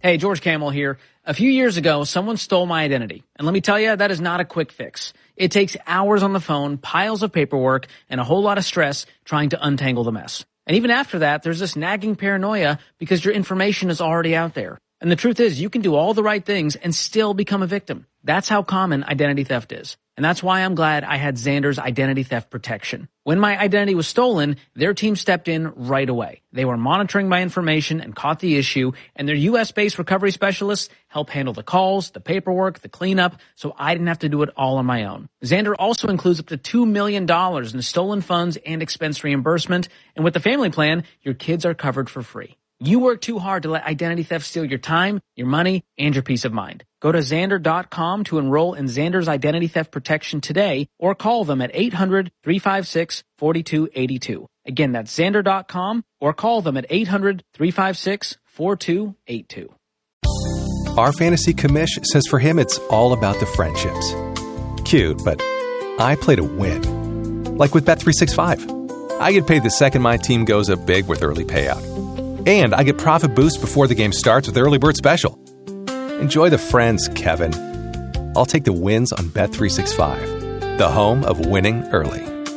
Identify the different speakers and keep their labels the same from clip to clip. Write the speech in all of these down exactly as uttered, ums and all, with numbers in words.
Speaker 1: Hey, George Camel here. A few years ago, someone stole my identity. And let me tell you, that is not a quick fix. It takes hours on the phone, piles of paperwork, and a whole lot of stress trying to untangle the mess. And even after that, there's this nagging paranoia because your information is already out there. And the truth is, you can do all the right things and still become a victim. That's how common identity theft is. And that's why I'm glad I had Xander's identity theft protection. When my identity was stolen, their team stepped in right away. They were monitoring my information and caught the issue, and their U S-based recovery specialists helped handle the calls, the paperwork, the cleanup, so I didn't have to do it all on my own. Xander also includes up to two million dollars in stolen funds and expense reimbursement, and with the family plan, your kids are covered for free. You work too hard to let identity theft steal your time, your money, and your peace of mind. Go to Xander dot com to enroll in Xander's identity theft protection today, or call them at eight hundred, three five six, four two eight two. Again, that's Xander dot com, or call them at eight hundred, three five six, four two eight two.
Speaker 2: Our fantasy commish says for him it's all about the friendships. Cute, but I play to win. Like with Bet three sixty-five. I get paid the second my team goes up big with early payout. And I get profit boost before the game starts with Early Bird Special. Enjoy the friends, Kevin. I'll take the wins on Bet three sixty-five, the home of winning early.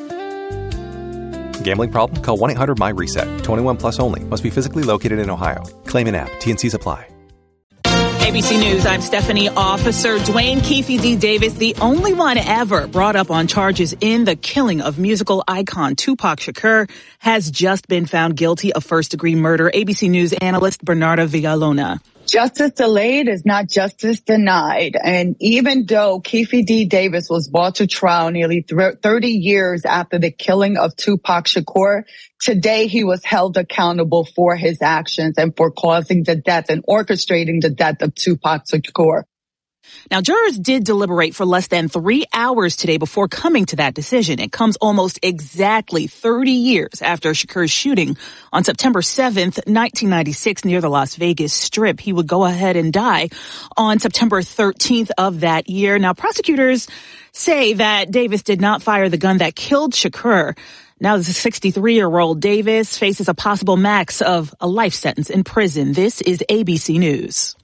Speaker 2: Gambling problem? Call one eight hundred M Y reset. twenty-one plus only. Must be physically located in Ohio. Claim an app. T and Cs apply.
Speaker 3: A B C News, I'm Stephanie. Officer Dwayne Keefe D. Davis, the only one ever brought up on charges in the killing of musical icon Tupac Shakur, has just been found guilty of first-degree murder. A B C News analyst Bernarda Villalona.
Speaker 4: Justice delayed is not justice denied. And even though Keefe D. Davis was brought to trial nearly thirty years after the killing of Tupac Shakur, today he was held accountable for his actions and for causing the death and orchestrating the death of Tupac Shakur.
Speaker 3: Now, jurors did deliberate for less than three hours today before coming to that decision. It comes almost exactly thirty years after Shakur's shooting on September seventh, nineteen ninety-six, near the Las Vegas Strip. He would go ahead and die on September thirteenth of that year. Now, prosecutors say that Davis did not fire the gun that killed Shakur. Now, the sixty-three-year-old Davis faces a possible max of a life sentence in prison. This is A B C News.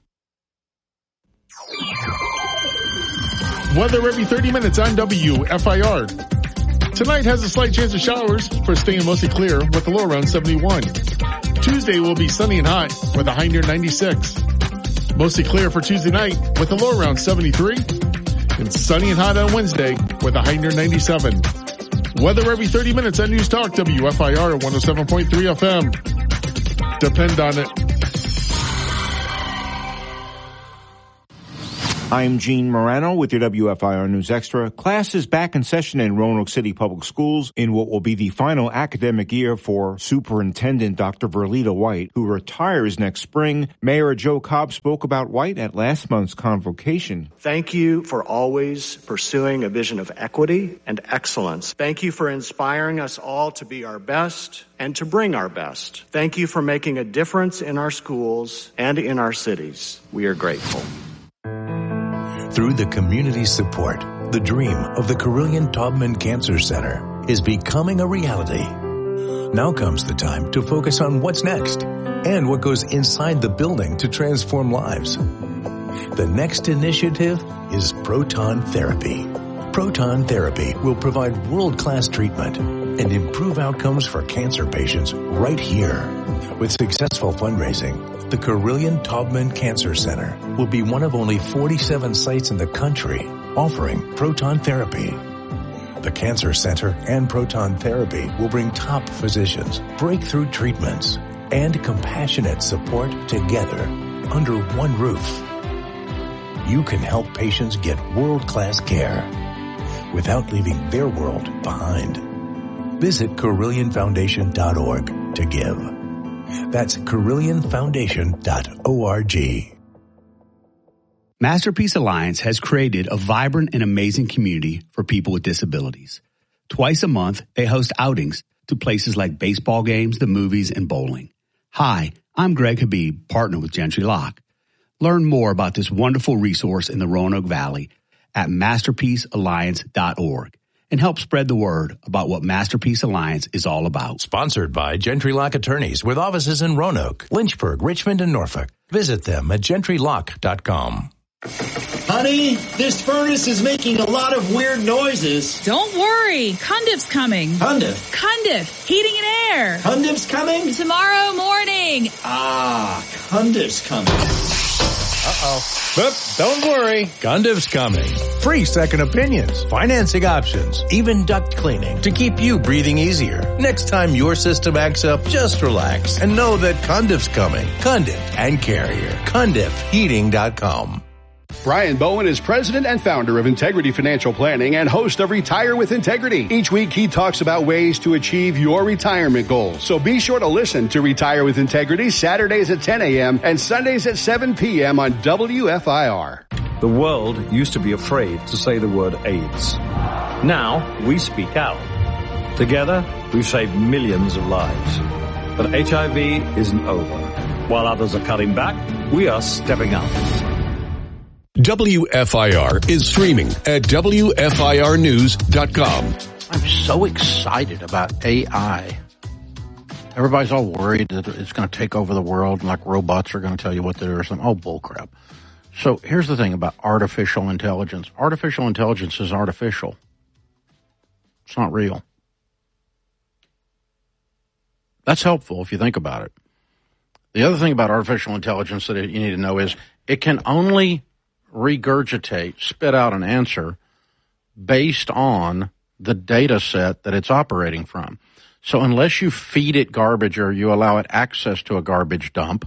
Speaker 5: Weather every thirty minutes on W F I R. Tonight has a slight chance of showers, for staying mostly clear with a low around seventy-one. Tuesday will be sunny and hot with a high near ninety-six. Mostly clear for Tuesday night with a low around seventy-three. And sunny and hot on Wednesday with a high near ninety-seven. Weather every thirty minutes on News Talk W F I R one oh seven point three F M. Depend on it.
Speaker 6: I'm Gene Morano with your W F I R News Extra. Class is back in session in Roanoke City Public Schools in what will be the final academic year for Superintendent Doctor Verlita White, who retires next spring. Mayor Joe Cobb spoke about White at last month's convocation.
Speaker 7: Thank you for always pursuing a vision of equity and excellence. Thank you for inspiring us all to be our best and to bring our best. Thank you for making a difference in our schools and in our cities. We are grateful.
Speaker 8: Through the community support, the dream of the Carilion-Taubman Cancer Center is becoming a reality. Now comes the time to focus on what's next and what goes inside the building to transform lives. The next initiative is proton therapy. Proton therapy will provide world-class treatment and improve outcomes for cancer patients right here. With successful fundraising, the Carilion-Taubman Cancer Center will be one of only forty-seven sites in the country offering proton therapy. The Cancer Center and proton therapy will bring top physicians, breakthrough treatments, and compassionate support together under one roof. You can help patients get world-class care without leaving their world behind. Visit Carilion Foundation dot org to give. That's Carilion Foundation dot org.
Speaker 9: Masterpiece Alliance has created a vibrant and amazing community for people with disabilities. Twice a month, they host outings to places like baseball games, the movies, and bowling. Hi, I'm Greg Habib, partner with Gentry Lock. Learn more about this wonderful resource in the Roanoke Valley at Masterpiece Alliance dot org. and help spread the word about what Masterpiece Alliance is all about.
Speaker 8: Sponsored by Gentry Lock Attorneys with offices in Roanoke, Lynchburg, Richmond, and Norfolk. Visit them at gentry lock dot com.
Speaker 10: Honey, this furnace is making a lot of weird noises.
Speaker 11: Don't worry. Cundif's coming.
Speaker 10: Cundif?
Speaker 11: Cundif. Heating and air.
Speaker 10: Cundif's coming?
Speaker 11: Tomorrow morning.
Speaker 10: Ah, Cundif's coming.
Speaker 8: Uh-oh. But don't worry. Cundif's coming. Free second opinions, financing options, even duct cleaning to keep you breathing easier. Next time your system acts up, just relax and know that Cundif's coming. Cundif and Carrier. Cundif Heating dot com.
Speaker 12: Brian Bowen is president and founder of Integrity Financial Planning and host of Retire with Integrity. Each week, he talks about ways to achieve your retirement goals. So be sure to listen to Retire with Integrity Saturdays at ten a.m. and Sundays at seven p.m. on W F I R.
Speaker 13: The world used to be afraid to say the word AIDS. Now, we speak out. Together, we've saved millions of lives. But H I V isn't over. While others are cutting back, we are stepping up.
Speaker 14: W F I R is streaming at W F I R news dot com.
Speaker 15: I'm so excited about A I. Everybody's all worried that it's going to take over the world and like robots are going to tell you what to do or something. Oh, bullcrap. So here's the thing about artificial intelligence. Artificial intelligence is artificial. It's not real. That's helpful if you think about it. The other thing about artificial intelligence that you need to know is it can only regurgitate, spit out an answer based on the data set that it's operating from. So unless you feed it garbage or you allow it access to a garbage dump,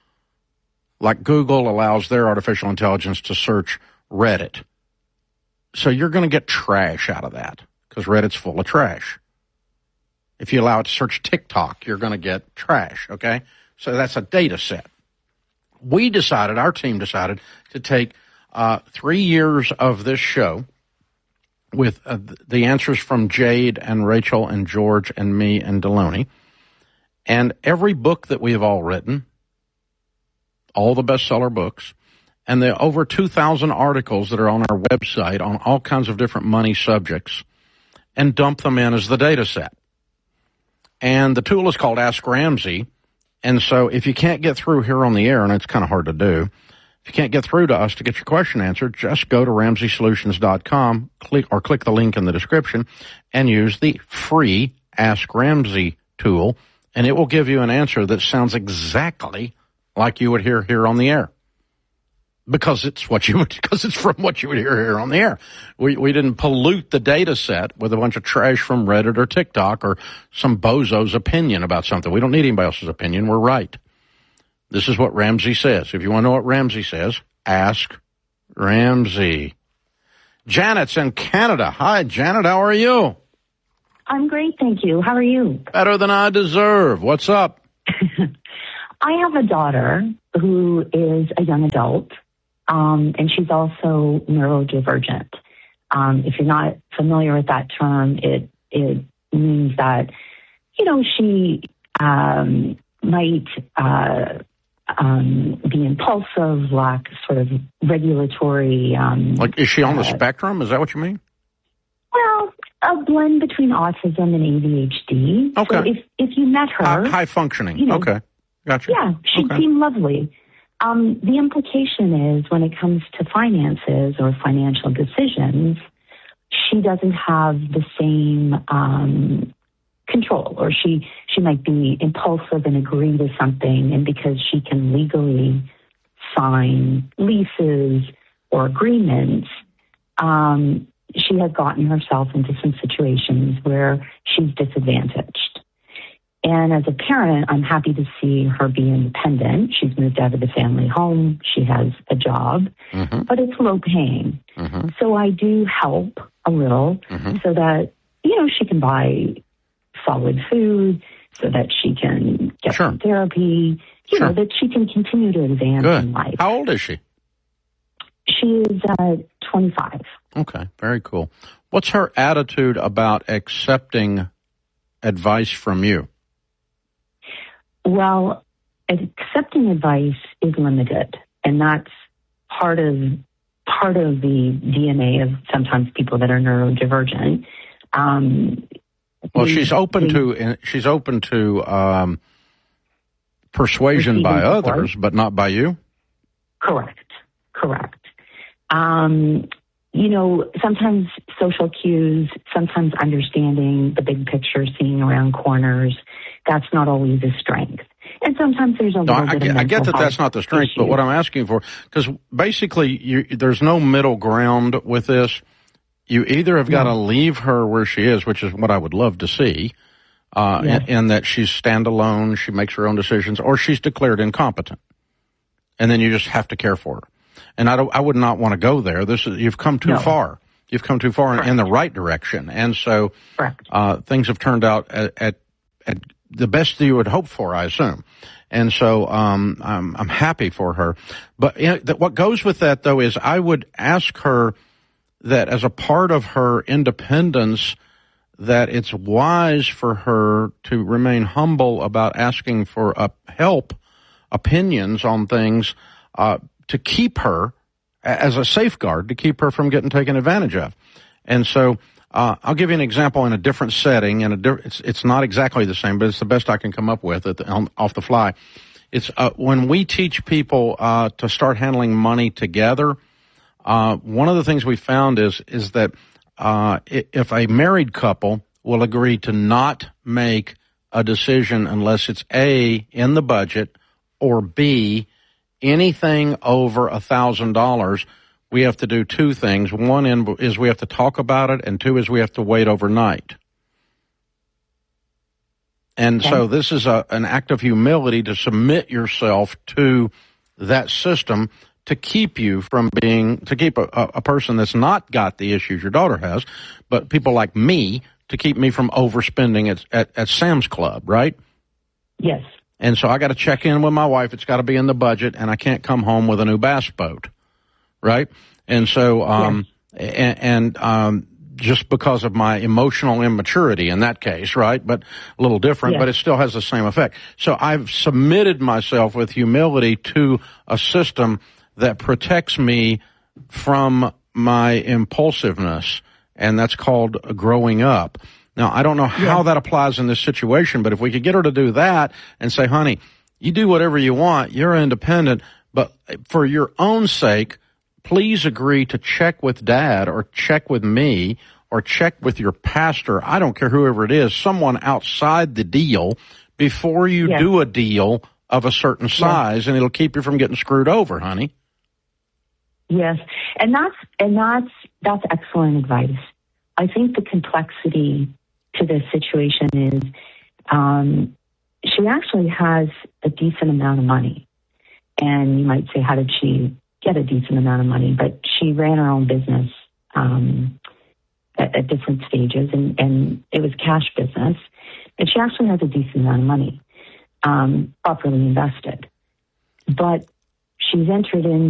Speaker 15: like Google allows their artificial intelligence to search Reddit. So you're going to get trash out of that because Reddit's full of trash. If you allow it to search TikTok, you're going to get trash, okay? So that's a data set. We decided, our team decided to take Uh, three years of this show with uh, the answers from Jade and Rachel and George and me and Deloney, and every book that we have all written, all the bestseller books, and the over two thousand articles that are on our website on all kinds of different money subjects, and dump them in as the data set. And the tool is called Ask Ramsey, and so if you can't get through here on the air, and it's kind of hard to do, if you can't get through to us to get your question answered, just go to ramsey solutions dot com, click or click the link in the description, and use the free Ask Ramsey tool, and it will give you an answer that sounds exactly like you would hear here on the air. Because it's what you would, because it's from what you would hear here on the air. We we didn't pollute the data set with a bunch of trash from Reddit or TikTok or some bozo's opinion about something. We don't need anybody else's opinion. We're right. This is what Ramsey says. If you want to know what Ramsey says, ask Ramsey. Janet's in Canada. Hi, Janet. How are you?
Speaker 16: I'm great, thank you. How are you?
Speaker 15: Better than I deserve. What's up?
Speaker 16: I have a daughter who is a young adult, um, and she's also neurodivergent. Um, if you're not familiar with that term, it it means that, you know, she um, might uh, um, be impulsive, lack sort of regulatory. Um,
Speaker 15: like, is she on the
Speaker 16: uh,
Speaker 15: spectrum? Is that what you mean?
Speaker 16: Well, a blend between autism and A D H D.
Speaker 15: Okay.
Speaker 16: So if if you met her,
Speaker 15: High, high functioning.
Speaker 16: You know,
Speaker 15: okay. Gotcha.
Speaker 16: Yeah, she
Speaker 15: okay.
Speaker 16: seemed lovely. Um, the implication is when it comes to finances or financial decisions, she doesn't have the same um, control, or she, she might be impulsive and agree to something, and because she can legally sign leases or agreements, um, she has gotten herself into some situations where she's disadvantaged. And as a parent, I'm happy to see her be independent. She's moved out of the family home. She has a job, mm-hmm. but it's low paying. Mm-hmm. So I do help a little mm-hmm. so that, you know, she can buy solid food, so that she can get
Speaker 15: sure.
Speaker 16: some therapy, you sure. know, that she can continue to advance
Speaker 15: Good.
Speaker 16: in life.
Speaker 15: How old is she?
Speaker 16: She is uh, twenty-five.
Speaker 15: Okay, very cool. What's her attitude about accepting advice from you?
Speaker 16: Well, accepting advice is limited, and that's part of part of the D N A of sometimes people that are neurodivergent. Um,
Speaker 15: well,
Speaker 16: the,
Speaker 15: she's open
Speaker 16: the,
Speaker 15: to she's open to um, persuasion by
Speaker 16: support.
Speaker 15: others, but not by you.
Speaker 16: Correct. Correct. Um, you know, sometimes social cues, sometimes understanding the big picture, seeing around corners, that's not always a strength. And sometimes there's a
Speaker 15: No,
Speaker 16: little
Speaker 15: I,
Speaker 16: bit
Speaker 15: get,
Speaker 16: of
Speaker 15: I get that
Speaker 16: mental
Speaker 15: that's not the strength,
Speaker 16: issues.
Speaker 15: but what I'm asking for, because basically you, there's no middle ground with this. You either have got to leave her where she is, which is what I would love to see, uh,
Speaker 16: Yes.
Speaker 15: in, in that she's standalone, she makes her own decisions, or she's declared incompetent. And then you just have to care for her. And I don't, I would not want to go there. This is, you've come too
Speaker 16: No.
Speaker 15: far. You've come too far in, in the right direction. And so, uh, things have turned out at, at, at the best that you would hope for, I assume. And so, um, I'm, I'm happy for her. But you know, that what goes with that though is I would ask her that as a part of her independence, that it's wise for her to remain humble about asking for uh, help, opinions on things, uh, to keep her as a safeguard, to keep her from getting taken advantage of. And so, uh, I'll give you an example in a different setting, and a di- it's, it's not exactly the same, but it's the best I can come up with at the, on, off the fly. It's, uh, when we teach people, uh, to start handling money together, uh, one of the things we found is, is that, uh, if a married couple will agree to not make a decision unless it's A, in the budget, or B, anything over a thousand dollars, we have to do two things. One is we have to talk about it, and two is we have to wait overnight. And okay. So this is a, an act of humility to submit yourself to that system to keep you from being, to keep a, a person that's not got the issues your daughter has, but people like me, to keep me from overspending at, at, at Sam's Club, right?
Speaker 16: Yes.
Speaker 15: And so I got to check in with my wife. It's got to be in the budget, and I can't come home with a new bass boat, right? And so, um, yes. and, and um, just because of my emotional immaturity in that case, right? But a little different, yes. But it still has the same effect. So I've submitted myself with humility to a system that protects me from my impulsiveness, and that's called growing up. Now, I don't know how yeah. that applies in this situation, but if we could get her to do that and say, honey, you do whatever you want, you're independent, but for your own sake, please agree to check with dad or check with me or check with your pastor, I don't care whoever it is, someone outside the deal before you yeah. do a deal of a certain size, yeah. and it'll keep you from getting screwed over, honey.
Speaker 16: Yes, and that's and that's that's excellent advice. I think the complexity to this situation is um, she actually has a decent amount of money. And you might say, how did she get a decent amount of money? But she ran her own business um, at, at different stages, and, and it was cash business. And she actually has a decent amount of money, um, properly invested. But she's entered in